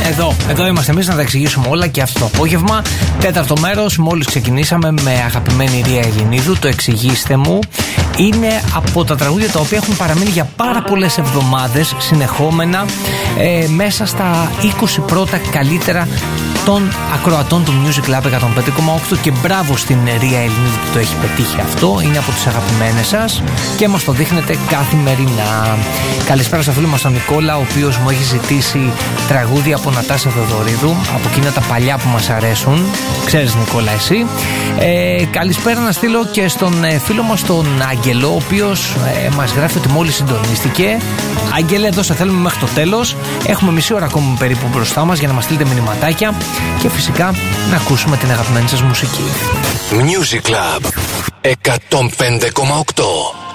Εδώ είμαστε εμείς να τα εξηγήσουμε όλα και αυτό το απόγευμα. Τέταρτο μέρος, μόλις ξεκινήσαμε με αγαπημένη Ρία Ελληνίδου. Το εξηγήστε μου. Είναι από τα τραγούδια τα οποία έχουν παραμείνει για πάρα πολλές εβδομάδες συνεχόμενα μέσα στα 20 πρώτα καλύτερα των ακροατών του Music Lab 105,8 και μπράβο στην Ρία Ελληνίδου που το έχει πετύχει αυτό. Είναι από τις αγαπημένες σας και μας το δείχνετε καθημερινά. Καλησπέρα στο φίλο μας τον Νικόλα, ο οποίος μου έχει ζητήσει τραγούδια από Νατάσα Θεοδωρίδου, από εκείνα τα παλιά που μας αρέσουν. Ξέρεις Νικόλα εσύ. Καλησπέρα να στείλω και στον φίλο μας τον Άγγελο, ο οποίος μας γράφει ότι μόλις συντονίστηκε. Άγγελε, εδώ σε θέλουμε μέχρι το τέλος. Έχουμε μισή ώρα ακόμα περίπου μπροστά μας για να μας στείλετε μηνυματάκια και φυσικά να ακούσουμε την αγαπημένη σας μουσική. Music Club 105,8.